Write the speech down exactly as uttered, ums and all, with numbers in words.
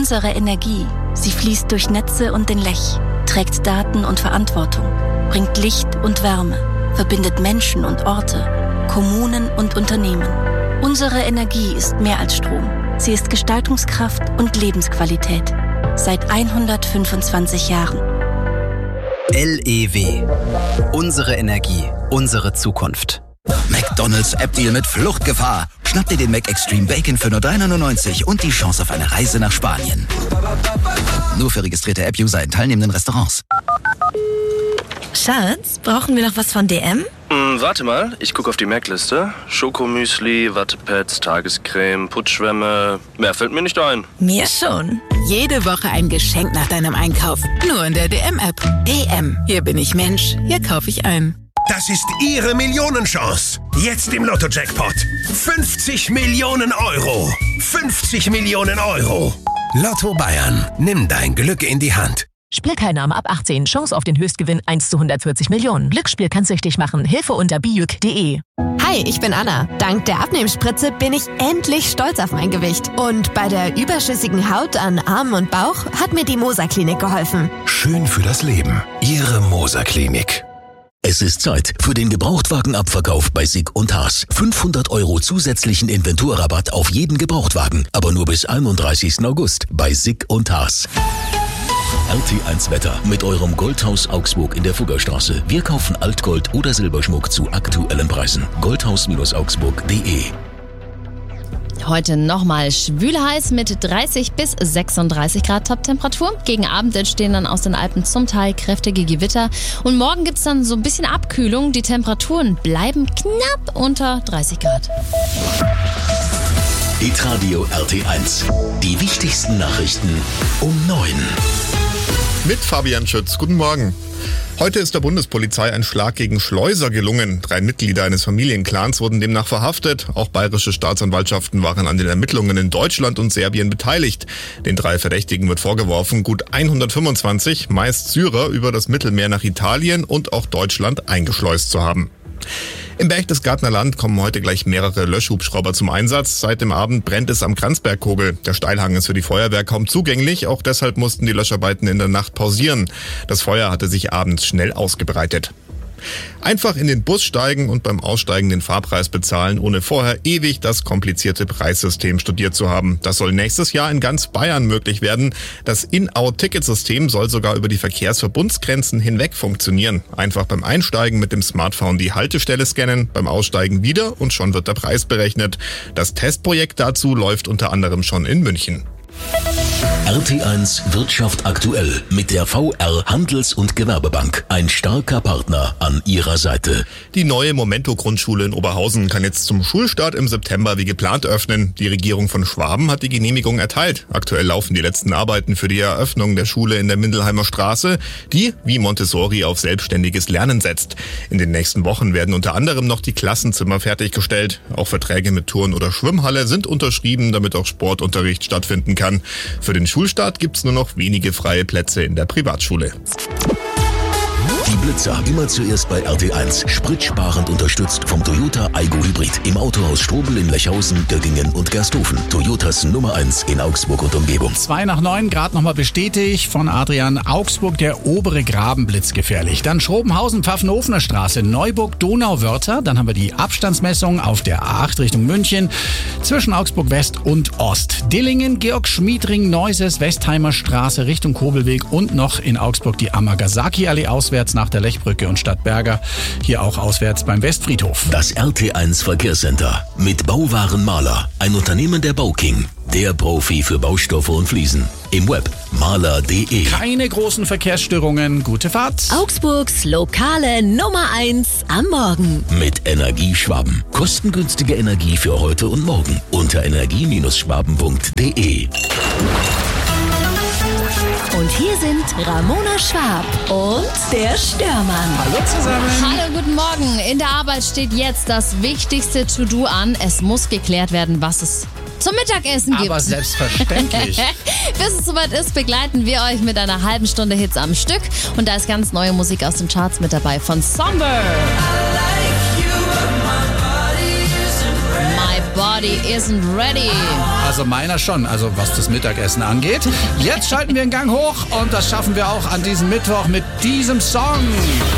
unsere Energie. Sie fließt durch Netze und den Lech, trägt Daten und Verantwortung, bringt Licht und Wärme, verbindet Menschen und Orte, Kommunen und Unternehmen. Unsere Energie ist mehr als Strom. Sie ist Gestaltungskraft und Lebensqualität. Seit hundertfünfundzwanzig Jahren. L E W. Unsere Energie, unsere Zukunft. McDonald's App-Deal mit Fluchtgefahr. Schnapp dir den Mac Extreme Bacon für nur drei neunundneunzig und die Chance auf eine Reise nach Spanien. Nur für registrierte App-User in teilnehmenden Restaurants. Schatz, brauchen wir noch was von D M? Hm, warte mal, ich gucke auf die Mac-Liste. Schokomüsli, Wattepads, Tagescreme, Putzschwämme. Mehr fällt mir nicht ein. Mir schon. Jede Woche ein Geschenk nach deinem Einkauf. Nur in der D M-App. D M. Hier bin ich Mensch. Hier kaufe ich ein. Das ist Ihre Millionenchance. Jetzt im Lotto-Jackpot. fünfzig Millionen Euro. fünfzig Millionen Euro. Lotto Bayern. Nimm dein Glück in die Hand. Spielteilnahme ab achtzehn. Chance auf den Höchstgewinn eins zu hundertvierzig Millionen. Glücksspiel kann süchtig machen. Hilfe unter bijuk punkt de. Hi, ich bin Anna. Dank der Abnehmspritze bin ich endlich stolz auf mein Gewicht. Und bei der überschüssigen Haut an Armen und Bauch hat mir die Moser Klinik geholfen. Schön für das Leben. Ihre Moser Klinik. Es ist Zeit für den Gebrauchtwagenabverkauf bei Sick und Haas. fünfhundert Euro zusätzlichen Inventurrabatt auf jeden Gebrauchtwagen, aber nur bis einunddreißigsten August bei Sick und Haas. R T eins Wetter mit eurem Goldhaus Augsburg in der Fuggerstraße. Wir kaufen Altgold oder Silberschmuck zu aktuellen Preisen. goldhaus augsburg punkt de. Heute nochmal schwül heiß mit dreißig bis sechsunddreißig Grad Toptemperatur. Gegen Abend entstehen dann aus den Alpen zum Teil kräftige Gewitter. Und morgen gibt es dann so ein bisschen Abkühlung. Die Temperaturen bleiben knapp unter dreißig Grad. Hitradio R T eins. Die wichtigsten Nachrichten um neun. Mit Fabian Schütz. Guten Morgen. Heute ist der Bundespolizei ein Schlag gegen Schleuser gelungen. Drei Mitglieder eines Familienclans wurden demnach verhaftet. Auch bayerische Staatsanwaltschaften waren an den Ermittlungen in Deutschland und Serbien beteiligt. Den drei Verdächtigen wird vorgeworfen, gut hundertfünfundzwanzig, meist Syrer, über das Mittelmeer nach Italien und auch Deutschland eingeschleust zu haben. Im Berchtesgadener Land kommen heute gleich mehrere Löschhubschrauber zum Einsatz. Seit dem Abend brennt es am Kranzbergkogel. Der Steilhang ist für die Feuerwehr kaum zugänglich. Auch deshalb mussten die Löscharbeiten in der Nacht pausieren. Das Feuer hatte sich abends schnell ausgebreitet. Einfach in den Bus steigen und beim Aussteigen den Fahrpreis bezahlen, ohne vorher ewig das komplizierte Preissystem studiert zu haben. Das soll nächstes Jahr in ganz Bayern möglich werden. Das In-Out-Ticketsystem soll sogar über die Verkehrsverbundsgrenzen hinweg funktionieren. Einfach beim Einsteigen mit dem Smartphone die Haltestelle scannen, beim Aussteigen wieder und schon wird der Preis berechnet. Das Testprojekt dazu läuft unter anderem schon in München. R T eins Wirtschaft aktuell mit der V R Handels- und Gewerbebank. Ein starker Partner an ihrer Seite. Die neue Momento-Grundschule in Oberhausen kann jetzt zum Schulstart im September wie geplant öffnen. Die Regierung von Schwaben hat die Genehmigung erteilt. Aktuell laufen die letzten Arbeiten für die Eröffnung der Schule in der Mindelheimer Straße, die wie Montessori auf selbstständiges Lernen setzt. In den nächsten Wochen werden unter anderem noch die Klassenzimmer fertiggestellt. Auch Verträge mit Turn- oder Schwimmhalle sind unterschrieben, damit auch Sportunterricht stattfinden kann. Für den Schulstart gibt's nur noch wenige freie Plätze in der Privatschule. Die Blitzer immer zuerst bei R T eins. Spritsparend unterstützt vom Toyota Aygo Hybrid. Im Autohaus Strobel in Lechhausen, Göttingen und Gersthofen. Toyotas Nummer eins in Augsburg und Umgebung. Zwei nach neun, gerade nochmal bestätigt von Adrian. Augsburg, der obere Grabenblitz gefährlich. Dann Schrobenhausen, Pfaffenhofener Straße, Neuburg, Donauwörther. Dann haben wir die Abstandsmessung auf der A acht Richtung München. Zwischen Augsburg West und Ost. Dillingen, Georg Schmiedring, Neuses, Westheimer Straße Richtung Kobelweg. Und noch in Augsburg die Amagasaki-Allee auswärts nach der Lechbrücke und Stadtberger. Hier auch auswärts beim Westfriedhof. Das R T eins Verkehrscenter mit Bauwaren Maler. Ein Unternehmen der Bauking. Der Profi für Baustoffe und Fliesen. Im Web maler punkt de. Keine großen Verkehrsstörungen. Gute Fahrt. Augsburgs lokale Nummer eins am Morgen. Mit Energieschwaben. Kostengünstige Energie für heute und morgen. Unter energie schwaben punkt de. Und hier sind Ramona Schwab und der Störmann. Hallo zusammen. Hallo, guten Morgen. In der Arbeit steht jetzt das wichtigste To-Do an. Es muss geklärt werden, was es zum Mittagessen gibt. Aber selbstverständlich. Bis es soweit ist, begleiten wir euch mit einer halben Stunde Hits am Stück. Und da ist ganz neue Musik aus den Charts mit dabei von Somber. My Body Body isn't ready. Also meiner schon, also was das Mittagessen angeht. Jetzt schalten wir den Gang hoch und das schaffen wir auch an diesem Mittwoch mit diesem Song.